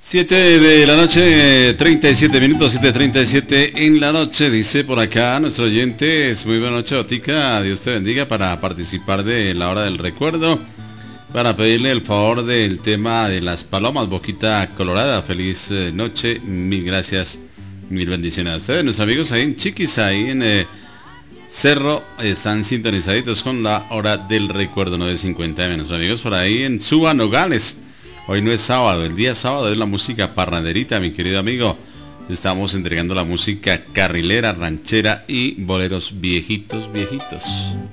7 de la noche, 37 minutos, 7:37 en la noche, dice por acá nuestro oyente. Es muy buena noche, Botica, Dios te bendiga, para participar de la hora del recuerdo, para pedirle el favor del tema de las palomas, Boquita Colorada. Feliz noche, mil gracias, mil bendiciones a ustedes. Nuestros amigos ahí en Chiquis, ahí en Cerro, están sintonizaditos con la hora del recuerdo, 9:50. Nuestros amigos por ahí en Suba, Nogales. Hoy no es sábado, el día sábado es la música parranderita, mi querido amigo. Estamos entregando la música carrilera, ranchera y boleros viejitos.